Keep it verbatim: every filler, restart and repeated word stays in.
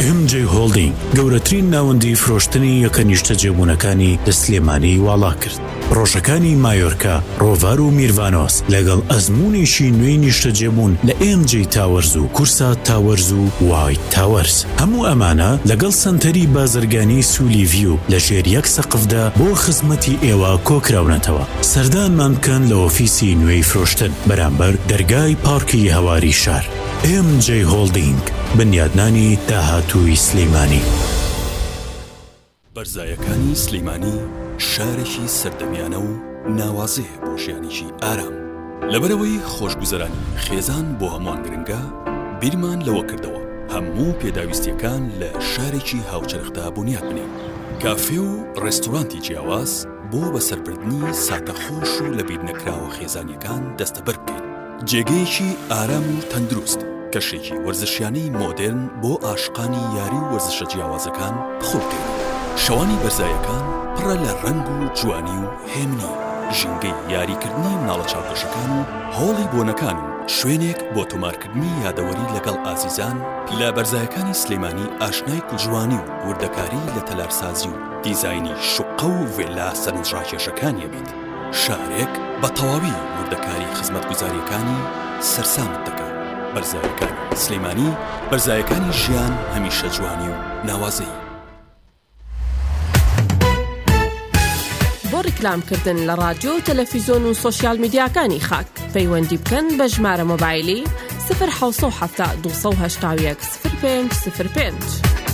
ئێم جێ هۆڵدینگ گەورەترین ناوەندی فرۆشتنی یەکە نیشتە جێبوونەکانی لە سلێمانی واڵا کرد. ڕۆژەکانی مایۆرکا، ڕۆڤار و میروانۆس لەگەڵ ئەزمونێکی نوێی نیشتە جێبوون لە ئێم جێ تاوەرز و کورسا تاوەرز و وایت تاوەرز. هەموو ئەمانە لەگەڵ سنتەری بازرگانی سولیڤیو لە ژێر یەک سەقفدا بۆ خزمەتی ئێوە کۆکراونەتەوە. سەردانمان بکەن لە ئۆفیسی نوێی فرۆشتن بەرامبەر دەرگای پارکی هەواری شار. ئێم جێ هۆڵدینگ، بنیادنانی داهاتووی سلێمانی. بەرزایەکانی سلێمانی شارێکی سەردەمیانە و ناوازەیە بۆ ژیانێکی ئارام. لەبەرەوەی خۆشگوزەرانی خێزان بۆ هەمووان گرنگە، بیرمان لەوە کردەوە هەموو پێداویستیەکان لە شارێکی هاوچەرخدا بنیاد بنێن. کافێ و ڕێستۆرانتی جیاواز بۆ بەسەربردنی ساتەخۆش و لە بیر نەکراوە خێزانیەکان دەستەبەر بکەین. جێگەیەکی ئارام و تەندروست، کەشێکی وەرزشیانەی مۆدێرن بۆ ئاشقانی یاری و وەرزشە جیاوازەکان بخۆ بکەین. شەوانی بەرزایەکان پڕە لە ڕەنگ و جوانی و هێمنی، ژینگەی یاریکردنی مناڵە چاوکەشەکان و هۆڵی بۆنەکان و شوێنێک بۆ تۆمارکردنی یادەوەری لەگەڵ ئازیزان. لە بەرزایەکانی سلێمانی ئاشنای کوژوانی و وردەکاری لە تەلارسازی و دیزاینی شوقە و ڤێلا سەرنجڕاکێشەکانیە بیت. شارێک بە تەواوی وردەکاری خزمەتگوزاریەکانی سەرسامت دەکات. بەرزایەکانی سلێمانی، بەرزایەکانی ژیان هەمیشە جوانی و ناوازەی. بۆ ڕیکلامکردن لە ڕادیۆ و تەلەڤیزۆن و سۆشیال میدیاکانی خاک پەیوەندی بکەن بە ژمارە مۆبایلی صفر حوت هەفت دوو هەشت یەک صفر پێنج صفر پێنج.